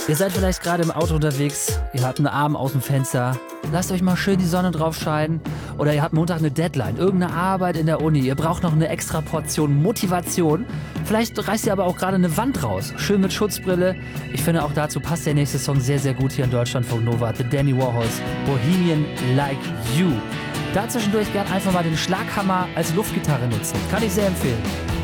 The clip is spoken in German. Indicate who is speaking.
Speaker 1: Ihr seid vielleicht gerade im Auto unterwegs, ihr habt einen Arm aus dem Fenster, lasst euch mal schön die Sonne drauf scheinen oder ihr habt Montag eine Deadline, irgendeine Arbeit in der Uni, ihr braucht noch eine extra Portion Motivation. Vielleicht reißt ihr aber auch gerade eine Wand raus, schön mit Schutzbrille. Ich finde auch dazu passt der nächste Song sehr, sehr gut hier in Deutschland von Nova, The Danny Warhols, Bohemian Like You. Da zwischendurch gern einfach mal den Schlaghammer als Luftgitarre nutzen, kann ich sehr empfehlen.